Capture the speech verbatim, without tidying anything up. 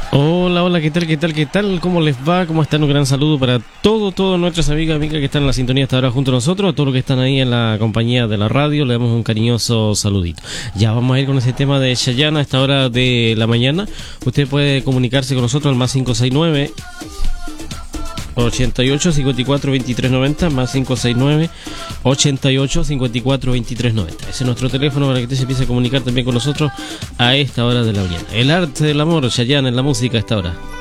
Hola, hola, ¿qué tal, qué tal, qué tal? ¿Cómo les va? ¿Cómo están? Un gran saludo para todo, todas nuestras amigas, amigas que están en la sintonía hasta ahora junto a nosotros, a todos los que están ahí en la compañía de la radio, le damos un cariñoso saludito. Ya vamos a ir con ese tema de Chayanne a esta hora de la mañana. Usted puede comunicarse con nosotros al más cinco seis nueve ochenta y ocho cincuenta y cuatro veintitrés noventa, más cinco seis nueve ochenta y ocho cincuenta y cuatro veintitrés noventa. Ese es nuestro teléfono para que usted se empiece a comunicar también con nosotros a esta hora de la mañana. El arte del amor, Chayanne en la música a esta hora.